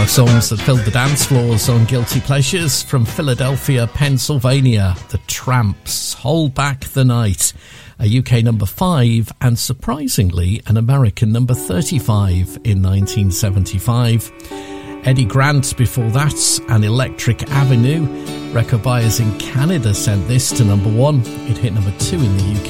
of songs that filled the dance floors on Guilty Pleasures. From Philadelphia, Pennsylvania, The Tramps, Hold Back the Night, a UK number 5 and surprisingly an American number 35 in 1975. Eddie Grant before that, and Electric Avenue. Record buyers in Canada sent this to number 1. It hit number 2 in the UK